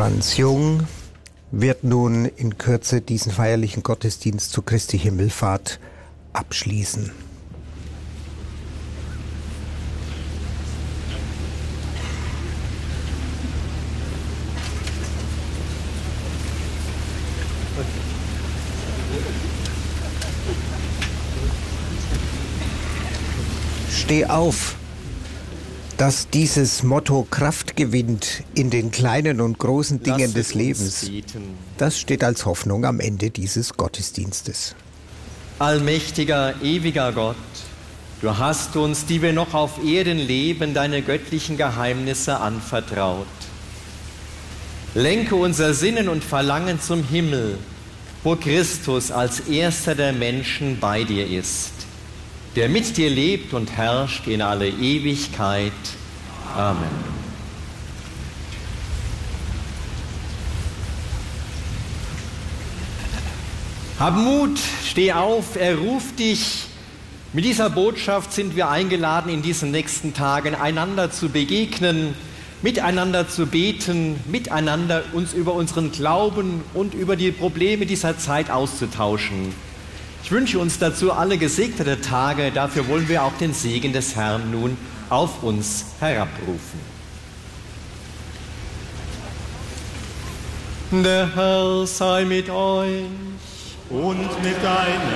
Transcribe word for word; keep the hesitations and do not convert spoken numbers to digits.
Franz Jung wird nun in Kürze diesen feierlichen Gottesdienst zu Christi Himmelfahrt abschließen. Steh auf, dass dieses Motto Kraft gewinnt in den kleinen und großen Dingen Lasset des Lebens. beten. Das steht als Hoffnung am Ende dieses Gottesdienstes. Allmächtiger, ewiger Gott, du hast uns, die wir noch auf Erden leben, deine göttlichen Geheimnisse anvertraut. Lenke unser Sinnen und Verlangen zum Himmel, wo Christus als erster der Menschen bei dir ist, der mit dir lebt und herrscht in alle Ewigkeit. Amen. Hab Mut, steh auf, er ruft dich. Mit dieser Botschaft sind wir eingeladen, in diesen nächsten Tagen einander zu begegnen, miteinander zu beten, miteinander uns über unseren Glauben und über die Probleme dieser Zeit auszutauschen. Ich wünsche uns dazu alle gesegnete Tage. Dafür wollen wir auch den Segen des Herrn nun auf uns herabrufen. Der Herr sei mit euch und mit deinem